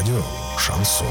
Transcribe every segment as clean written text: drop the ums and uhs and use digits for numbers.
радио «Шансон».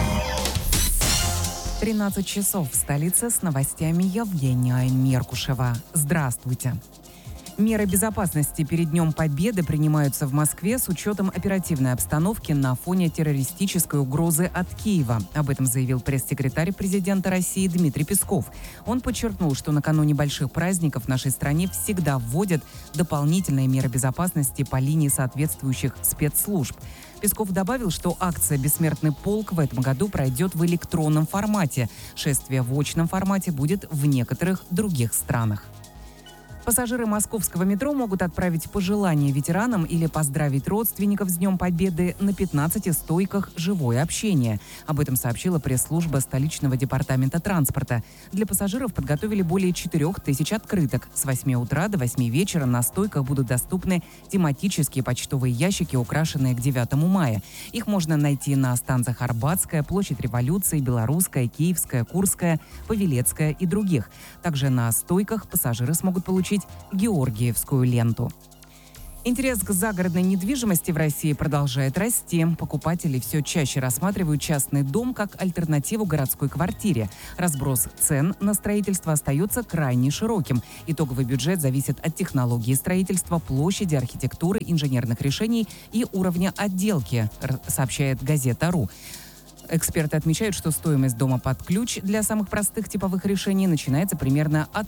13 часов в столице с новостями Евгения Меркушева. Здравствуйте. Меры безопасности перед Днем Победы принимаются в Москве с учетом оперативной обстановки на фоне террористической угрозы от Киева. Об этом заявил пресс-секретарь президента России Дмитрий Песков. Он подчеркнул, что накануне больших праздников в нашей стране всегда вводят дополнительные меры безопасности по линии соответствующих спецслужб. Песков добавил, что акция «Бессмертный полк» в этом году пройдет в электронном формате. Шествие в очном формате будет в некоторых других странах. Пассажиры московского метро могут отправить пожелания ветеранам или поздравить родственников с Днем Победы на 15 стойках «Живое общение». Об этом сообщила пресс-служба столичного департамента транспорта. Для пассажиров подготовили более 4000 открыток. С 8 утра до 8 вечера на стойках будут доступны тематические почтовые ящики, украшенные к 9 мая. Их можно найти на станциях Арбатская, Площадь Революции, Белорусская, Киевская, Курская, Павелецкая и других. Также на стойках пассажиры смогут получить георгиевскую ленту. Интерес к загородной недвижимости в России продолжает расти. Покупатели все чаще рассматривают частный дом как альтернативу городской квартире. Разброс цен на строительство остается крайне широким. Итоговый бюджет зависит от технологии строительства, площади, архитектуры, инженерных решений и уровня отделки, сообщает газета.ру. Эксперты отмечают, что стоимость дома под ключ для самых простых типовых решений начинается примерно от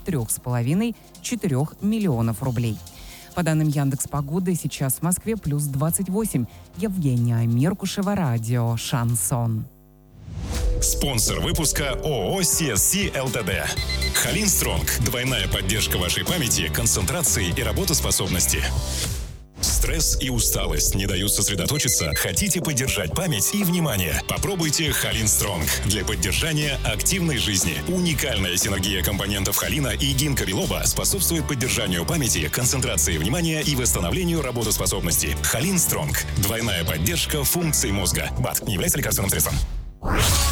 3,5–4 миллионов рублей. По данным Яндекс.Погоды, сейчас в Москве плюс 28. Евгения Меркушева, радио «Шансон». Спонсор выпуска ООО CSC ЛТД. Халинстронг. Двойная поддержка вашей памяти, концентрации и работоспособности. Стресс и усталость не дают сосредоточиться? Хотите поддержать память и внимание? Попробуйте Халинстронг для поддержания активной жизни. Уникальная синергия компонентов холина и гинкобилоба способствует поддержанию памяти, концентрации внимания и восстановлению работоспособности. Халинстронг. Двойная поддержка функций мозга. БАД не является лекарственным средством.